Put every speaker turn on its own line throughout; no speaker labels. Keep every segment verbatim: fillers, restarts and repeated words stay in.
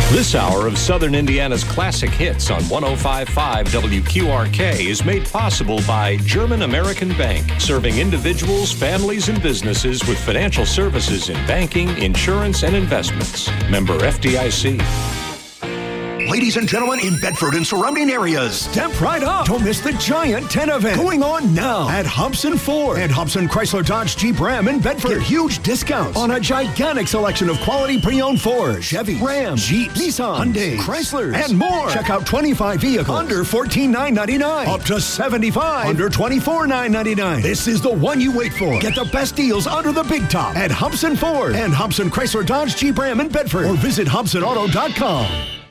This hour of Southern Indiana's classic hits on one oh five point five W Q R K is made possible by German American Bank, serving individuals, families, and businesses with financial services in banking, insurance, and investments. Member F D I C.
Ladies and gentlemen in Bedford and surrounding areas, step right up. Don't miss the giant tent event going on now at Hobson Ford and Hobson Chrysler Dodge Jeep Ram in Bedford. Get huge discounts on a gigantic selection of quality pre-owned Ford, Chevy, Ram, Jeep, Nissan, Hyundai, Chrysler, and more. Check out twenty-five vehicles under fourteen thousand nine hundred ninety-nine dollars, up to seventy-five under twenty-four thousand nine hundred ninety-nine dollars. This is the one you wait for. Get the best deals under the big top at Hobson Ford and Hobson Chrysler Dodge Jeep Ram in Bedford, or visit hobson auto dot com.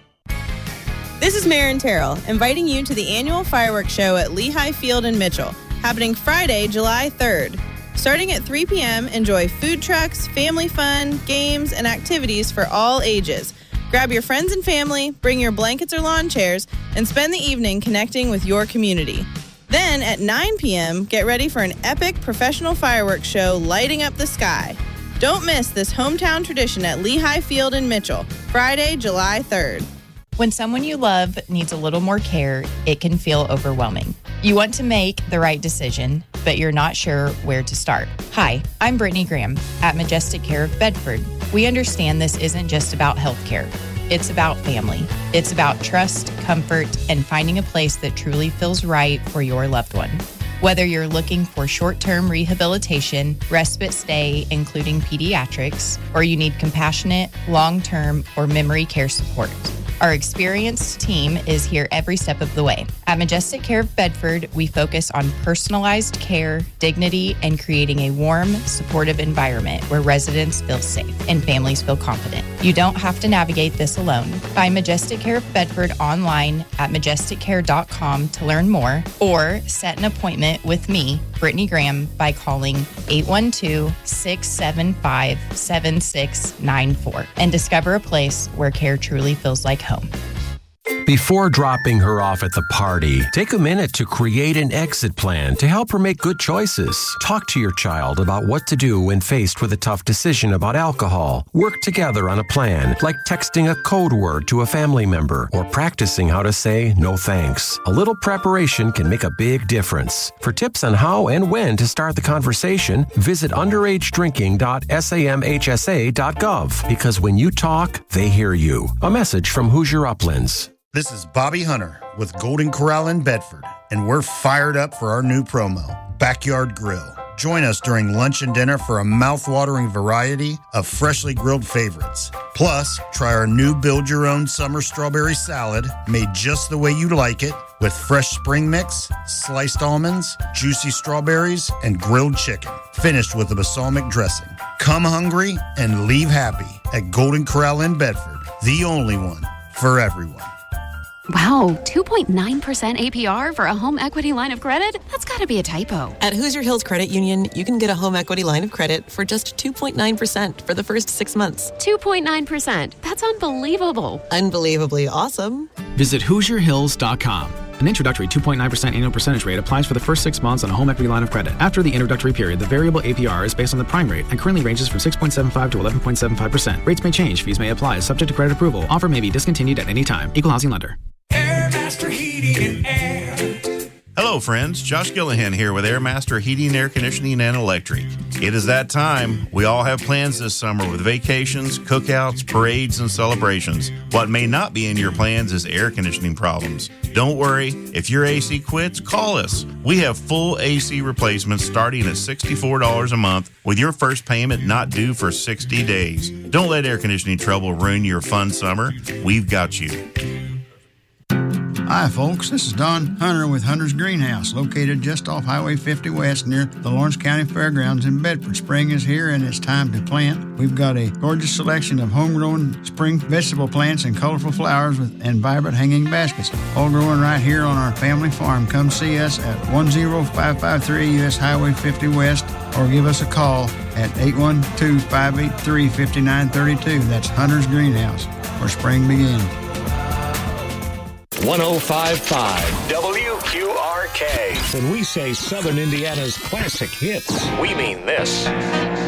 This is Marin Terrell, inviting you to the annual fireworks show at Lehigh Field in Mitchell, happening Friday, July third. Starting at three p.m., enjoy food trucks, family fun, games, and activities for all ages. Grab your friends and family, bring your blankets or lawn chairs, and spend the evening connecting with your community. Then, at nine p.m., get ready for an epic professional fireworks show lighting up the sky. Don't miss this hometown tradition at Lehigh Field in Mitchell, Friday, July third.
When someone you love needs a little more care, it can feel overwhelming. You want to make the right decision, but you're not sure where to start. Hi, I'm Brittany Graham at Majestic Care of Bedford. We understand this isn't just about healthcare. It's about family. It's about trust, comfort, and finding a place that truly feels right for your loved one. Whether you're looking for short-term rehabilitation, respite stay, including pediatrics, or you need compassionate, long-term, or memory care support, our experienced team is here every step of the way. At Majestic Care of Bedford, we focus on personalized care, dignity, and creating a warm, supportive environment where residents feel safe and families feel confident. You don't have to navigate this alone. Find Majestic Care of Bedford online at majestic care dot com to learn more, or set an appointment with me, Brittany Graham, by calling eight one two, six seven five, seven six nine four and discover a place where care truly feels like home.
Before dropping her off at the party, take a minute to create an exit plan to help her make good choices. Talk to your child about what to do when faced with a tough decision about alcohol. Work together on a plan, like texting a code word to a family member or practicing how to say no thanks. A little preparation can make a big difference. For tips on how and when to start the conversation, visit underage drinking dot samhsa dot gov, because when you talk, they hear you. A message from Hoosier Uplands.
This is Bobby Hunter with Golden Corral in Bedford, and we're fired up for our new promo, Backyard Grill. Join us during lunch and dinner for a mouth-watering variety of freshly grilled favorites. Plus, try our new build-your-own summer strawberry salad made just the way you like it, with fresh spring mix, sliced almonds, juicy strawberries, and grilled chicken, finished with a balsamic dressing. Come hungry and leave happy at Golden Corral in Bedford, the only one for everyone.
Wow, two point nine percent A P R for a home equity line of credit? That's got to be a typo.
At Hoosier Hills Credit Union, you can get a home equity line of credit for just two point nine percent for the first six months.
two point nine percent. That's unbelievable.
Unbelievably awesome.
Visit hoosier hills dot com. An introductory two point nine percent annual percentage rate applies for the first six months on a home equity line of credit. After the introductory period, the variable A P R is based on the prime rate and currently ranges from six point seven five to eleven point seven five percent. Rates may change. Fees may apply. Subject to credit approval. Offer may be discontinued at any time. Equal housing lender.
Airmaster Heating and Air.
Hello, friends. Josh Gillihan here with Airmaster Heating, Air Conditioning, and Electric. It is that time. We all have plans this summer with vacations, cookouts, parades, and celebrations. What may not be in your plans is air conditioning problems. Don't worry. If your A C quits, call us. We have full A C replacements starting at sixty-four dollars a month with your first payment not due for sixty days. Don't let air conditioning trouble ruin your fun summer. We've got you.
Hi, folks. This is Don Hunter with Hunter's Greenhouse, located just off Highway fifty West near the Lawrence County Fairgrounds in Bedford. Spring is here and it's time to plant. We've got a gorgeous selection of homegrown spring vegetable plants and colorful flowers with, and vibrant hanging baskets, all growing right here on our family farm. Come see us at one oh five five three U S Highway fifty West or give us a call at eight one two, five eight three, five nine three two. That's Hunter's Greenhouse, where spring begins.
one oh five point five W Q R K. When we say Southern Indiana's classic hits, we mean this.